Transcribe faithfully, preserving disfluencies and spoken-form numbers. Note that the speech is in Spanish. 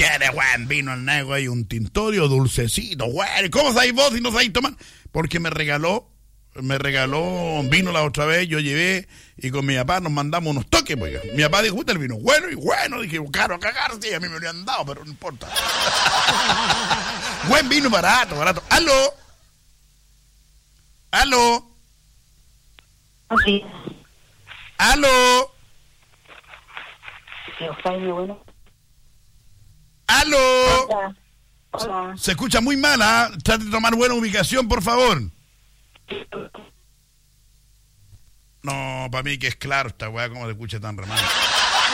quiere, weón? Vino el negro ahí, un tintorio dulcecito, weón. ¿Cómo sabéis vos si no sabéis tomar? Porque me regaló, me regaló vino la otra vez, yo llevé y con mi papá nos mandamos unos toques, pues. Mi papá dijo, el vino bueno y bueno. Dije, caro a cagar, sí, a mí me lo habían dado, pero no importa. Buen vino, barato, barato. ¿Aló? ¿Aló? Sí. ¿Aló? Sí, Jaime, bueno. ¡Aló! Hola. Hola. Se, se escucha muy mal, ¿ah? ¿eh? Trate de tomar buena ubicación, por favor. No, para mí que es claro esta weá, cómo se escucha tan remando.